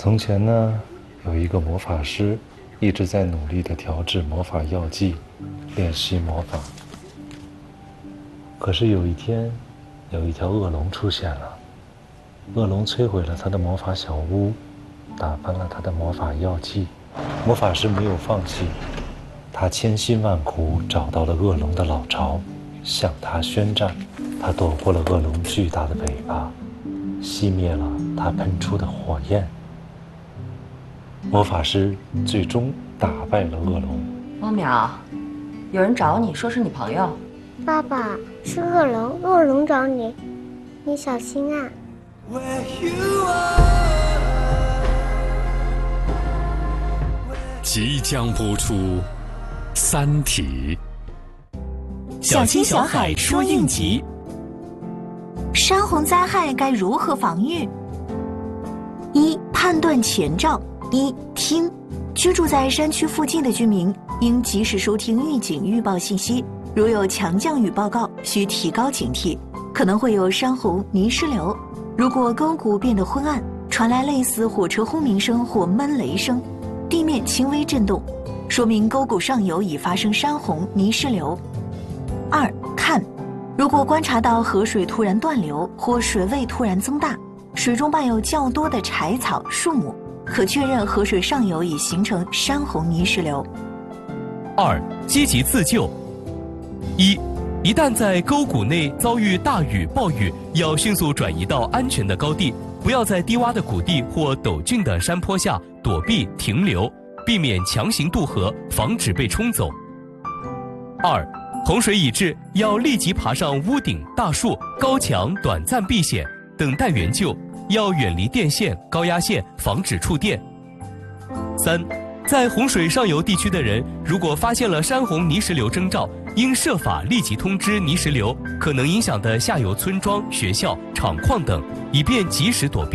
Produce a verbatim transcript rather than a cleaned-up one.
从前呢，有一个魔法师，一直在努力地调制魔法药剂，练习魔法。可是有一天，有一条恶龙出现了，恶龙摧毁了他的魔法小屋，打翻了他的魔法药剂。魔法师没有放弃，他千辛万苦找到了恶龙的老巢，向他宣战。他躲过了恶龙巨大的尾巴，熄灭了他喷出的火焰。魔法师最终打败了恶龙。 汪淼，有人找你，说是你朋友。 爸爸，是恶龙，恶龙找你，你小心啊！ 即将播出《三体》。 小青小海说应急。山洪灾害该如何防御？一、判断前兆。一、听，居住在山区附近的居民应及时收听预警预报信息，如有强降雨报告，需提高警惕，可能会有山洪、泥石流。如果沟谷变得昏暗，传来类似火车轰鸣声或闷雷声，地面轻微震动，说明沟谷上游已发生山洪、泥石流。二、看，如果观察到河水突然断流或水位突然增大，水中伴有较多的柴草、树木，可确认河水上游已形成山洪泥石流。 二、积极自救。一、一旦在沟谷内遭遇大雨、暴雨，要迅速转移到安全的高地，不要在低洼的谷地或陡峻的山坡下躲避停留，避免强行渡河，防止被冲走。二、洪水已至，要立即爬上屋顶、大树、高墙，短暂避险，等待援救。要远离电线、高压线，防止触电。三、在洪水上游地区的人，如果发现了山洪泥石流征兆，应设法立即通知泥石流可能影响的下游村庄、学校、厂矿等，以便及时躲避。